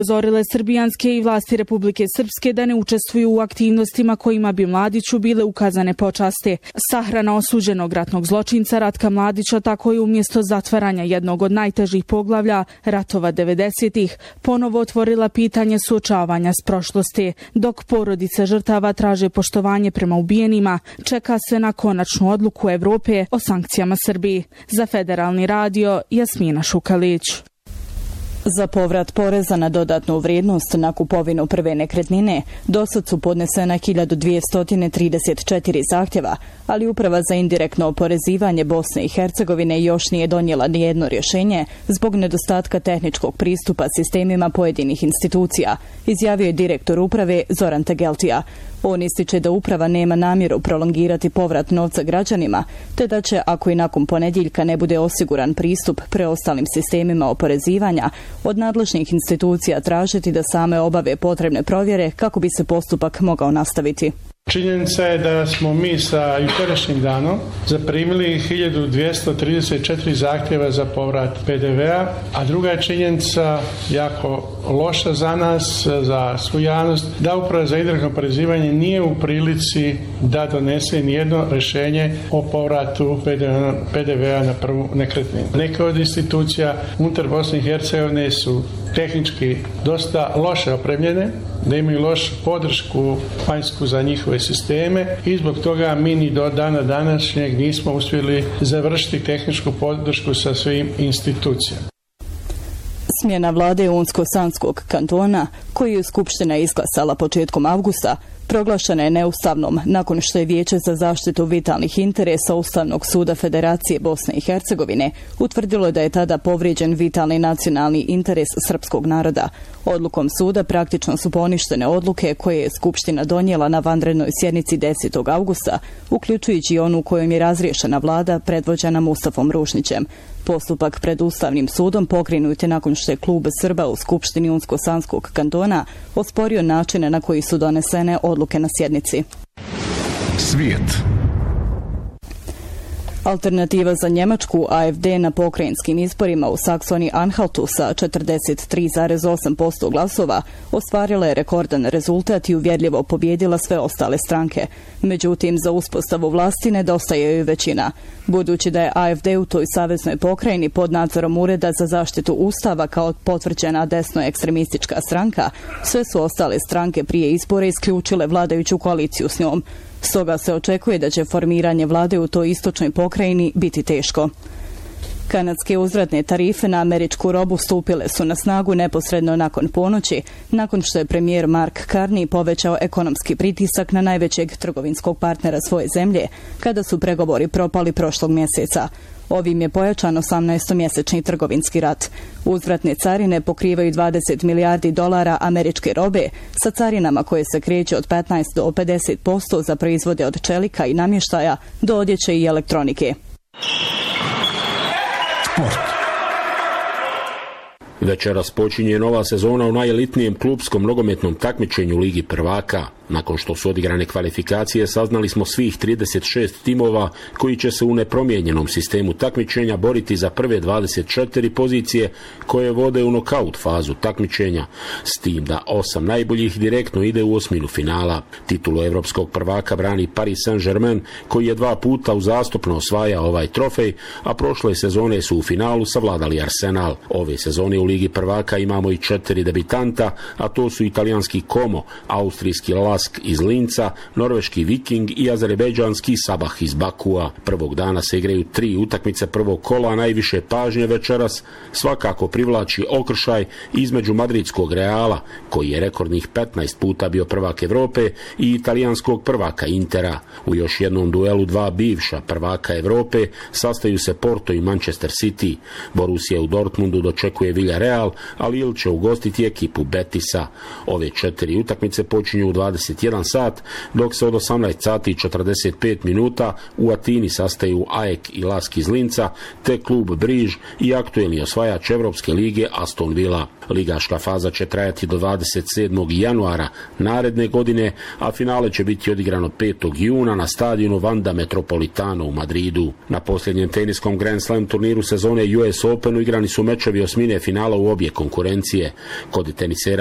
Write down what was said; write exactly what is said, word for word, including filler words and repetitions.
Upozorile srbijanske i vlasti Republike Srpske da ne učestvuju u aktivnostima kojima bi Mladiću bile ukazane počasti. Sahrana osuđenog ratnog zločinca Ratka Mladića tako je umjesto zatvaranja jednog od najtežih poglavlja ratova devedesetih ponovo otvorila pitanje suočavanja s prošlosti. Dok porodice žrtava traže poštovanje prema ubijenima, čeka se na konačnu odluku Evrope o sankcijama Srbiji. Za Federalni radio, Jasmina Šukalić. Za povrat poreza na dodatnu vrijednost na kupovinu prve nekretnine dosad su podnesena hiljadu dvjesto trideset četiri zahtjeva, ali Uprava za indirektno oporezivanje Bosne i Hercegovine još nije donijela nijedno rješenje zbog nedostatka tehničkog pristupa sistemima pojedinih institucija, izjavio je direktor uprave Zoran Tegeltija. On ističe da uprava nema namjeru prolongirati povrat novca građanima, te da će, ako i nakon ponedjeljka ne bude osiguran pristup preostalim sistemima oporezivanja, od nadležnih institucija tražiti da same obave potrebne provjere kako bi se postupak mogao nastaviti. Činjenica je da smo mi sa jučerašnjim danom zaprimili hiljadu dvjesto trideset četiri zahtjeva za povrat P D V-a, a druga je činjenica jako loša za nas, za svu javnost, da Uprava za indirektno oporezivanje nije u prilici da donese nijedno rješenje o povratu P D V-a na prvu nekretninu. Neke od institucija unutar Bosne i Hercegovine su tehnički dosta loše opremljene, da imaju lošu podršku vanjsku za njihove sisteme i zbog toga mi ni do dana današnjeg nismo uspjeli završiti tehničku podršku sa svim institucijama. Smjena vlade Unsko-Sanskog kantona, koju je Skupština izglasala početkom avgusta, proglašena je neustavnom nakon što je Vijeće za zaštitu vitalnih interesa Ustavnog suda Federacije Bosne i Hercegovine utvrdilo da je tada povrijeđen vitalni nacionalni interes srpskog naroda. Odlukom suda praktično su poništene odluke koje je Skupština donijela na vanrednoj sjednici desetog avgusta, uključujući onu kojom je razriješena vlada predvođena Mustafom Rušnićem. Postupak pred Ustavnim sudom pokrenut je nakon što je klub Srba u Skupštini Unsko-Sanskog kantona osporio načine na koji su donesene odluke na sjednici. Svijet. Alternativa za Njemačku, A F D, na pokrajinskim izborima u Saksoni-Anhaltu sa četrdeset tri zarez osam posto glasova ostvarila je rekordan rezultat i uvjerljivo pobjedila sve ostale stranke. Međutim, za uspostavu vlasti nedostaje joj većina. Budući da je A F D u toj saveznoj pokrajini pod nadzorom Ureda za zaštitu Ustava kao potvrđena desno-ekstremistička stranka, sve su ostale stranke prije izbora isključile vladajuću koaliciju s njom. Stoga se očekuje da će formiranje vlade u toj istočnoj pokrajini biti teško. Kanadske uzvratne tarife na američku robu stupile su na snagu neposredno nakon ponoći, nakon što je premijer Mark Carney povećao ekonomski pritisak na najvećeg trgovinskog partnera svoje zemlje, kada su pregovori propali prošlog mjeseca. Ovim je pojačan osamnaestomjesečni trgovinski rat. Uzvratne carine pokrivaju dvadeset milijardi dolara američke robe sa carinama koje se kreću od petnaest do pedeset posto za proizvode od čelika i namještaja do odjeće i elektronike. Sport. Večeras počinje nova sezona u najelitnijem klupskom nogometnom takmičenju Ligi prvaka. Nakon što su odigrane kvalifikacije, saznali smo svih trideset šest timova koji će se u nepromijenjenom sistemu takmičenja boriti za prve dvadeset četiri pozicije koje vode u nokaut fazu takmičenja, s tim da osam najboljih direktno ide u osminu finala. Titulu evropskog prvaka brani Paris Saint-Germain, koji je dva puta uzastopno osvaja ovaj trofej, a prošle sezone su u finalu savladali Arsenal. Ove sezone u Ligi prvaka imamo i četiri debitanta, a to su italijanski Como, austrijski Lask iz Linca, norveški Viking i azerbejdžanski Sabah iz Bakua. Prvog dana se igraju tri utakmice prvog kola, a najviše pažnje večeras svakako privlači okršaj između madridskog Reala, koji je rekordnih petnaest puta bio prvak Evrope, i italijanskog prvaka Intera. U još jednom duelu dva bivša prvaka Evrope sastaju se Porto i Manchester City. Borussia u Dortmundu dočekuje Villarreal, a Lille će ugostiti ekipu Betisa. Ove četiri utakmice počinju u dvadeset jedan sat, dok se od osamnaest sati i četrdeset pet minuta u Atini sastaju A E K i Lask iz Linca, te klub Briž i aktuelni osvajač Evropske lige Aston Villa. Ligaška faza će trajati do dvadeset sedmog januara naredne godine, a finale će biti odigrano petog juna na stadionu Wanda Metropolitano u Madridu. Na posljednjem teniskom Grand Slam turniru sezone U S Openu igrani su mečevi osmine finala finala u obje konkurencije. Kod tenisera